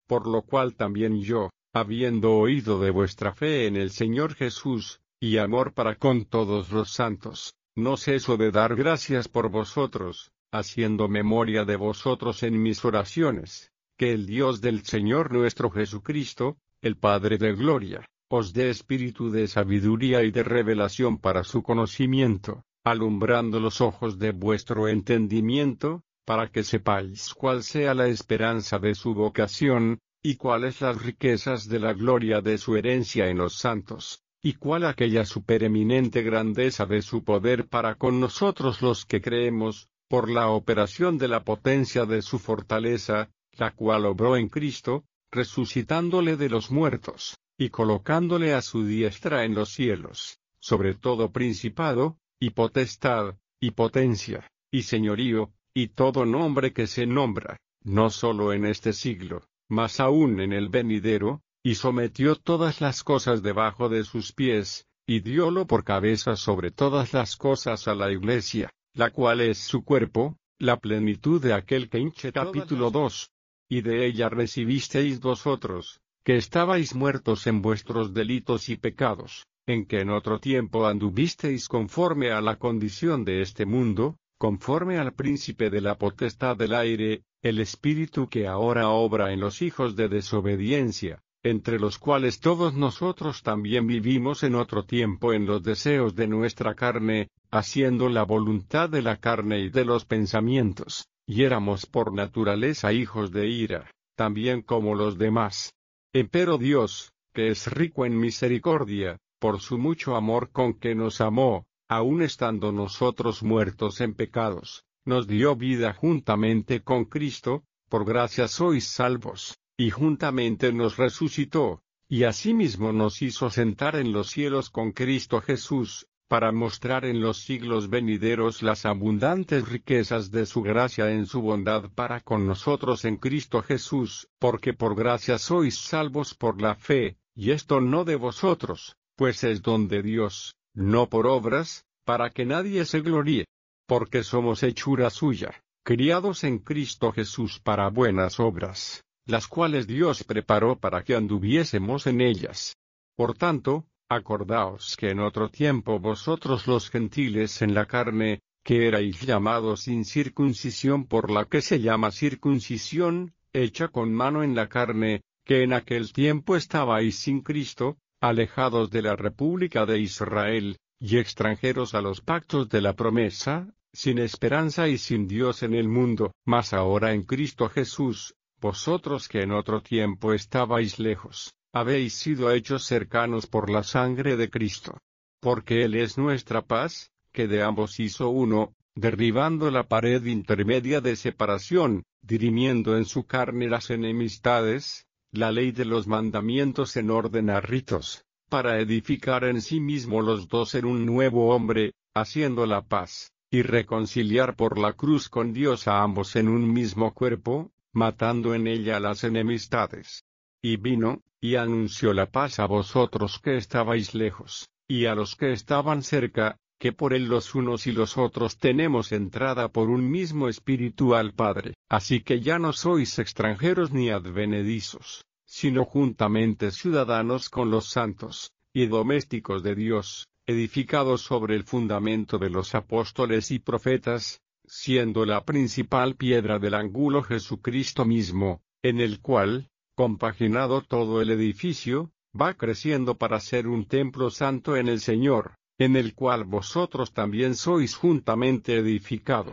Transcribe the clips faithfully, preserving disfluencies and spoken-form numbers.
por lo cual también yo, habiendo oído de vuestra fe en el Señor Jesús, y amor para con todos los santos, no ceso de dar gracias por vosotros, haciendo memoria de vosotros en mis oraciones, que el Dios del Señor nuestro Jesucristo, el Padre de gloria, os dé espíritu de sabiduría y de revelación para su conocimiento, alumbrando los ojos de vuestro entendimiento, para que sepáis cuál sea la esperanza de su vocación, y cuáles las riquezas de la gloria de su herencia en los santos, y cuál aquella supereminente grandeza de su poder para con nosotros los que creemos, por la operación de la potencia de su fortaleza, la cual obró en Cristo, resucitándole de los muertos, y colocándole a su diestra en los cielos, sobre todo principado, y potestad, y potencia, y señorío, y todo nombre que se nombra, no sólo en este siglo, mas aún en el venidero, y sometió todas las cosas debajo de sus pies, y diólo por cabeza sobre todas las cosas a la Iglesia, la cual es su cuerpo, la plenitud de aquel que hinche. Capítulo dos. Y de ella recibisteis vosotros, que estabais muertos en vuestros delitos y pecados, en que en otro tiempo anduvisteis conforme a la condición de este mundo, conforme al príncipe de la potestad del aire, el espíritu que ahora obra en los hijos de desobediencia, entre los cuales todos nosotros también vivimos en otro tiempo en los deseos de nuestra carne, haciendo la voluntad de la carne y de los pensamientos, y éramos por naturaleza hijos de ira, también como los demás. Empero Dios, que es rico en misericordia, por su mucho amor con que nos amó, aun estando nosotros muertos en pecados, nos dio vida juntamente con Cristo, por gracia sois salvos, y juntamente nos resucitó, y asimismo nos hizo sentar en los cielos con Cristo Jesús, para mostrar en los siglos venideros las abundantes riquezas de su gracia en su bondad para con nosotros en Cristo Jesús, porque por gracia sois salvos por la fe, y esto no de vosotros, pues es don de Dios, no por obras, para que nadie se gloríe, porque somos hechura suya, criados en Cristo Jesús para buenas obras, las cuales Dios preparó para que anduviésemos en ellas. Por tanto, acordaos que en otro tiempo vosotros los gentiles en la carne, que erais llamados sin circuncisión por la que se llama circuncisión, hecha con mano en la carne, que en aquel tiempo estabais sin Cristo, alejados de la república de Israel, y extranjeros a los pactos de la promesa, sin esperanza y sin Dios en el mundo. Mas ahora en Cristo Jesús, vosotros que en otro tiempo estabais lejos, habéis sido hechos cercanos por la sangre de Cristo. Porque Él es nuestra paz, que de ambos hizo uno, derribando la pared intermedia de separación, dirimiendo en su carne las enemistades, la ley de los mandamientos en orden a ritos, para edificar en sí mismo los dos en un nuevo hombre, haciendo la paz, y reconciliar por la cruz con Dios a ambos en un mismo cuerpo, matando en ella las enemistades. Y vino, y anunció la paz a vosotros que estabais lejos, y a los que estaban cerca, que por él los unos y los otros tenemos entrada por un mismo espíritu al Padre. Así que ya no sois extranjeros ni advenedizos, sino juntamente ciudadanos con los santos, y domésticos de Dios, edificados sobre el fundamento de los apóstoles y profetas, siendo la principal piedra del ángulo Jesucristo mismo, en el cual, compaginado todo el edificio, va creciendo para ser un templo santo en el Señor, en el cual vosotros también sois juntamente edificados.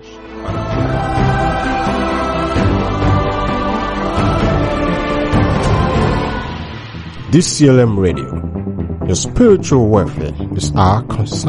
D C L M Radio, your spiritual welfare is our concern.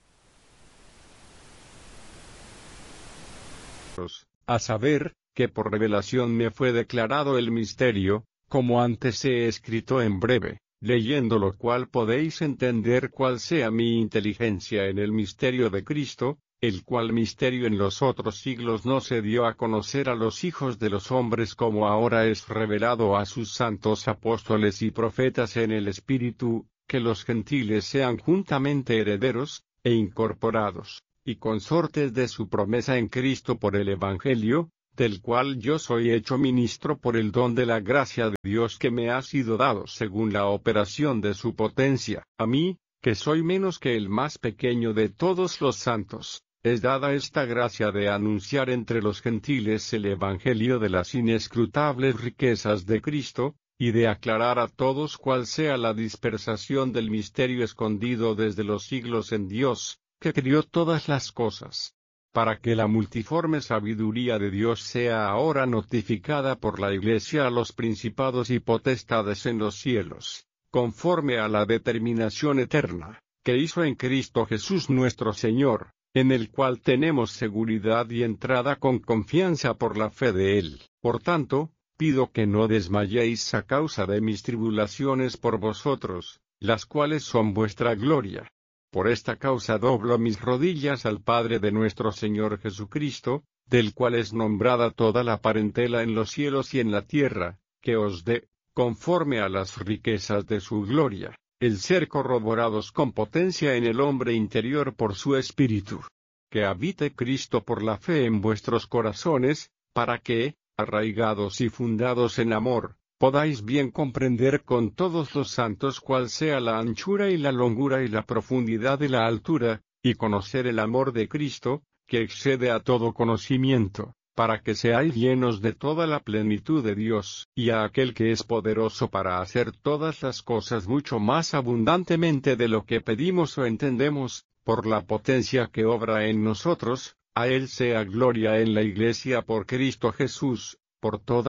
A saber, que por revelación me fue declarado el misterio, como antes he escrito en breve, leyendo lo cual podéis entender cuál sea mi inteligencia en el misterio de Cristo, el cual misterio en los otros siglos no se dio a conocer a los hijos de los hombres como ahora es revelado a sus santos apóstoles y profetas en el Espíritu, que los gentiles sean juntamente herederos, e incorporados, y consortes de su promesa en Cristo por el Evangelio, del cual yo soy hecho ministro por el don de la gracia de Dios que me ha sido dado según la operación de su potencia. A mí, que soy menos que el más pequeño de todos los santos, es dada esta gracia de anunciar entre los gentiles el evangelio de las inescrutables riquezas de Cristo, y de aclarar a todos cuál sea la dispersación del misterio escondido desde los siglos en Dios, que crió todas las cosas, para que la multiforme sabiduría de Dios sea ahora notificada por la Iglesia a los principados y potestades en los cielos, conforme a la determinación eterna, que hizo en Cristo Jesús nuestro Señor, en el cual tenemos seguridad y entrada con confianza por la fe de Él. Por tanto, pido que no desmayéis a causa de mis tribulaciones por vosotros, las cuales son vuestra gloria. Por esta causa doblo mis rodillas al Padre de nuestro Señor Jesucristo, del cual es nombrada toda la parentela en los cielos y en la tierra, que os dé, conforme a las riquezas de su gloria, el ser corroborados con potencia en el hombre interior por su Espíritu. Que habite Cristo por la fe en vuestros corazones, para que, arraigados y fundados en amor, podáis bien comprender con todos los santos cuál sea la anchura y la longura y la profundidad y la altura, y conocer el amor de Cristo, que excede a todo conocimiento, para que seáis llenos de toda la plenitud de Dios, y a aquel que es poderoso para hacer todas las cosas mucho más abundantemente de lo que pedimos o entendemos, por la potencia que obra en nosotros, a Él sea gloria en la Iglesia por Cristo Jesús, por toda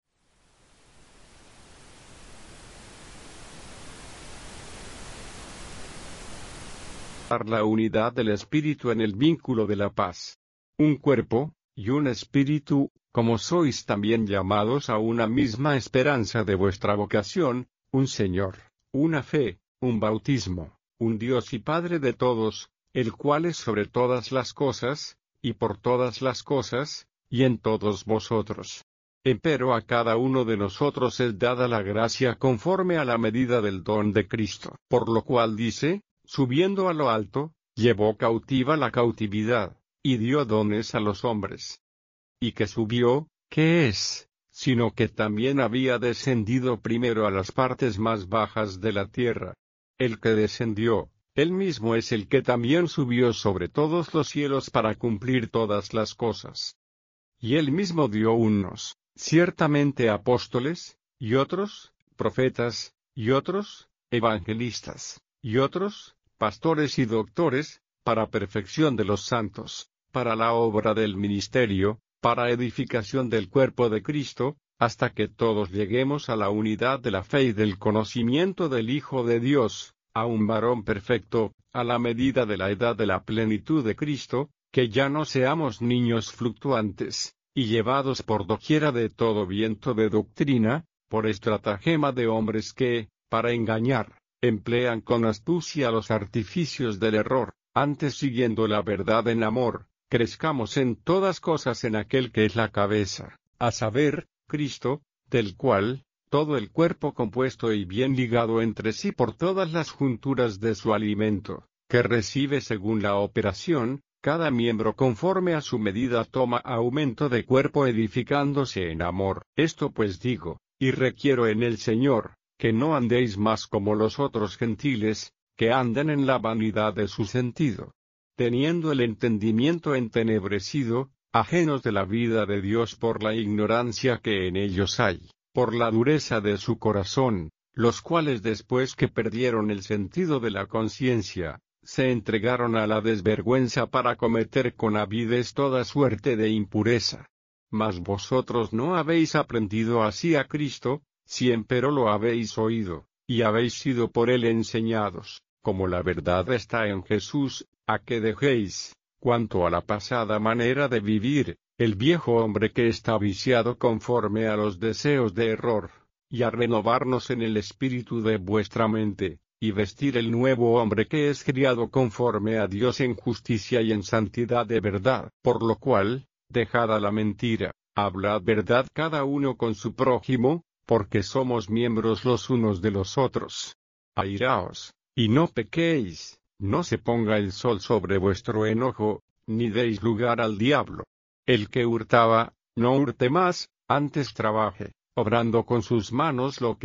la unidad del Espíritu en el vínculo de la paz. Un cuerpo, y un espíritu, como sois también llamados a una misma esperanza de vuestra vocación, un Señor, una fe, un bautismo, un Dios y Padre de todos, el cual es sobre todas las cosas, y por todas las cosas, y en todos vosotros. Empero a cada uno de nosotros es dada la gracia conforme a la medida del don de Cristo. Por lo cual dice, subiendo a lo alto, llevó cautiva la cautividad, y dio dones a los hombres. Y que subió, ¿qué es? Sino que también había descendido primero a las partes más bajas de la tierra. El que descendió, Él mismo es el que también subió sobre todos los cielos para cumplir todas las cosas. Y Él mismo dio unos, ciertamente apóstoles, y otros, profetas, y otros, evangelistas, y otros, pastores y doctores, para perfección de los santos, para la obra del ministerio, para edificación del cuerpo de Cristo, hasta que todos lleguemos a la unidad de la fe y del conocimiento del Hijo de Dios, a un varón perfecto, a la medida de la edad de la plenitud de Cristo, que ya no seamos niños fluctuantes, y llevados por doquiera de todo viento de doctrina, por estratagema de hombres que, para engañar, emplean con astucia los artificios del error, antes siguiendo la verdad en amor, crezcamos en todas cosas en aquel que es la cabeza, a saber, Cristo, del cual, todo el cuerpo compuesto y bien ligado entre sí por todas las junturas de su alimento, que recibe según la operación, cada miembro conforme a su medida toma aumento de cuerpo edificándose en amor. Esto pues digo, y requiero en el Señor, que no andéis más como los otros gentiles, que andan en la vanidad de su sentido, teniendo el entendimiento entenebrecido, ajenos de la vida de Dios por la ignorancia que en ellos hay, por la dureza de su corazón, los cuales después que perdieron el sentido de la conciencia, se entregaron a la desvergüenza para cometer con avidez toda suerte de impureza. Mas vosotros no habéis aprendido así a Cristo, si empero lo habéis oído, y habéis sido por él enseñados, como la verdad está en Jesús, a que dejéis, cuanto a la pasada manera de vivir, el viejo hombre que está viciado conforme a los deseos de error, y a renovarnos en el espíritu de vuestra mente, y vestir el nuevo hombre que es criado conforme a Dios en justicia y en santidad de verdad. Por lo cual, dejada la mentira, hablad verdad cada uno con su prójimo, porque somos miembros los unos de los otros. Airaos, y no pequéis, no se ponga el sol sobre vuestro enojo, ni deis lugar al diablo. El que hurtaba, No hurte más, antes trabaje, obrando con sus manos lo que